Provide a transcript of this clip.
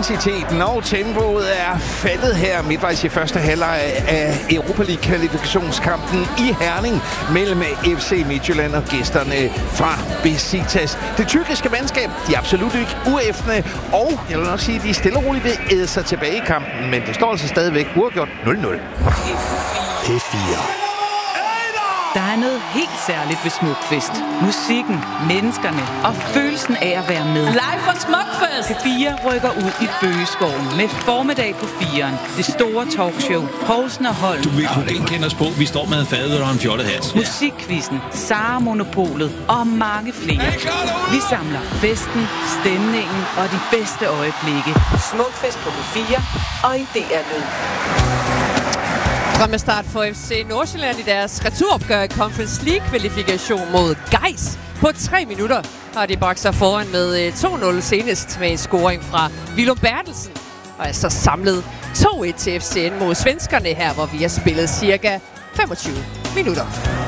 intensiteten og tempoet er faldet her midtvejs i første halvleg af Europa League-kvalifikationskampen i Herning mellem FC Midtjylland og gæsterne fra Besiktas. Det tyrkiske mandskab, de er absolut ikke uæftende, og jeg vil nok sige, at de er stille og roligt ved at æde sig tilbage i kampen, men det står altså stadigvæk uafgjort 0-0. P4. Der er noget helt særligt ved Smukfest. Musikken, menneskerne og følelsen af at være med. Live fra Smukfest! P4 rykker ud i Bøgeskoven med formiddag på 4'eren. Det store talkshow, Poulsen og Holm. Du vil kunne genkende os på, vi står med fadet og en fjollet hat. Musikquizzen, Sara Monopolet og mange flere. Vi samler festen, stemningen og de bedste øjeblikke. Smukfest på P4 og i DR-lyd. Drømmestart for FC Nordsjælland i deres returopgør i Conference League-kvalifikation mod Geis. På 3 minutter har de bragt sig foran med 2-0 senest med en scoring fra Willum Bertelsen. Og altså samlet 2-1 til FCN mod svenskerne her, hvor vi har spillet cirka 25 minutter.